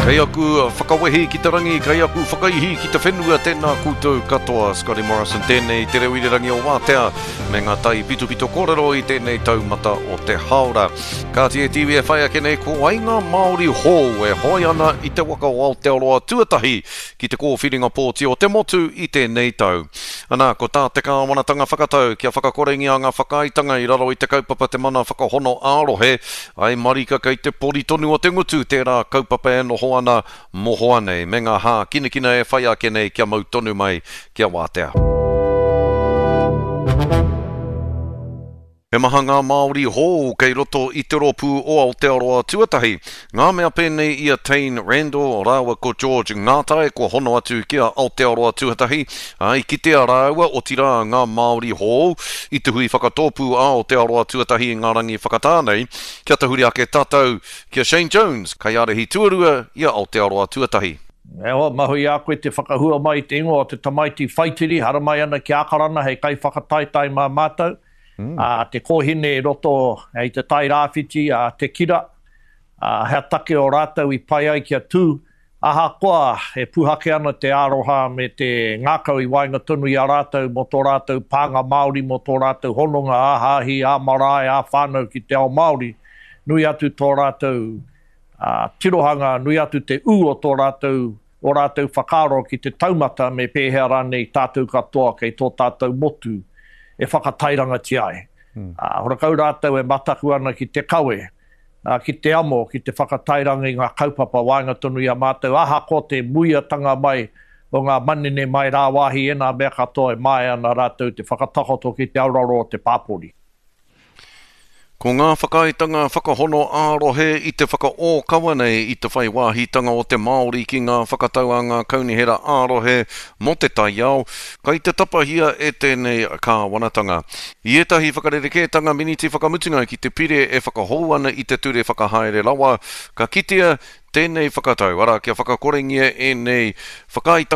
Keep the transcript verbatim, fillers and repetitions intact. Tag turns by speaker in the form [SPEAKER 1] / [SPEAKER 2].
[SPEAKER 1] Kei aku whakawehi ki te rangi, kei aku whakaihi ki te whenua tēnā koutou katoa. Scotty Morrison tēnei te rewiri rangi o Wātea, me ngā tai pitu pitu kōrero i tēnei taumata o te haora. Ka te e tiwi e whai ake nei ko Ainga Māori Hall e hoi ana i te waka o Aotearoa tuatahi ki te kōwhiringa pōti o te motu i tēnei tau. Anā, ko tā te kāwanatanga whakatau kia whakakorengi a ngā whakaitanga i raro i te kaupapa te mana whakahono ārohe, ai marika kei te pori tonu o te ngutu tērā kaupapa e noho ana moho anei, me ngā hā kinakina e whai ake nei kia mau tonu mai kia Wātea. He maha ngā Māori Hall kei roto i te ropu o Aotearoa tuatahi. Ngā mea pēnei i a Tane Randall, rāua ko George Ngātai, ko hono atu kia Aotearoa tuatahi. Ai kitea rāua o tira ngā Māori Hall i te hui whakatōpu a Aotearoa tuatahi i ngā rangi whakatānei. Kia te huri ake tātou kia Shane Jones, kai arehi tuarua i a Aotearoa tuatahi.
[SPEAKER 2] Ewa, mahui a koe te whakahua mai te ingo o te tamaiti whaitiri, hara mai ana ki Akarana, hei kai whakataitai mā mātou. Mm. Uh, te kōhine e roto hei te tai rāwhiti, uh, te kira, uh, hea take o rātou i pai ai kia tū. Aha koa e puhake ana te aroha me te ngākau i wainga tonu i a rātou mo tō rātou pānga Māori, mo tō rātou hononga, āhahi, ā marae, ā whānau ki te ao Māori. Nui atu tō rātou uh, tirohanga, nui atu te u o tō rātou, o rātou whakaro ki te taumata me pēhea rānei tātou katoa kei tō tātou motu. E whakatairanga ti ai. Hmm. Uh, hora kau rātou e mataku ana ki te kawe, uh, ki te amo, ki te whakatairanga i ngā kaupapa wainga tonu i a mātou. Aha ko te muiatanga mai o ngā manene mai rā wāhi e nā mea katoa e mai ana rātou te whakatahoto ki te auraro o te pāpori.
[SPEAKER 1] Ko ngā whakaitanga whakahono ārohe i te whakaōkawa nei i te whai wāhitanga o te Māori ki ngā whakatauranga kaunihera ārohe mo te tai au, kai te tapahia e tēnei kāwanatanga. I etahi whakarerekētanga miniti whakamutunga ki te pire e whakahou ana i te ture whakahaere rawa, ka kitea tēnei whakatau, ara kia whakakorengia e nei whakaitanga